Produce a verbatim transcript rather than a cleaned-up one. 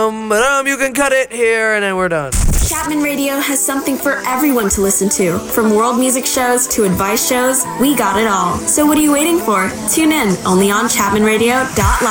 ba-dum, ba-dum, you can cut it here, and then we're done. Chapman Radio has something for everyone to listen to. From world music shows to advice shows, we got it all. So what are you waiting for? Tune in, only on chapman radio dot live.